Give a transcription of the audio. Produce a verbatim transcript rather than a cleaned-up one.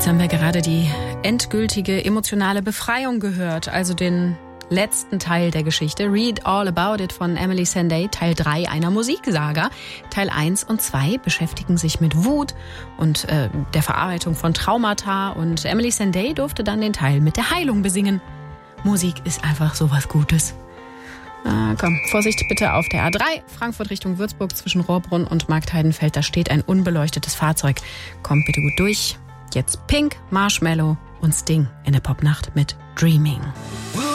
Jetzt haben wir gerade die endgültige emotionale Befreiung gehört, also den letzten Teil der Geschichte. Read All About It von Emily Sandé, Teil drei einer Musiksaga. Teil eins und zwei beschäftigen sich mit Wut und äh, der Verarbeitung von Traumata. Und Emily Sandé durfte dann den Teil mit der Heilung besingen. Musik ist einfach sowas Gutes. Ah, komm, Vorsicht bitte auf der A drei, Frankfurt Richtung Würzburg zwischen Rohrbrunn und Marktheidenfeld. Da steht ein unbeleuchtetes Fahrzeug. Kommt bitte gut durch. Jetzt Pink, Marshmallow und Sting in der Popnacht mit Dreaming.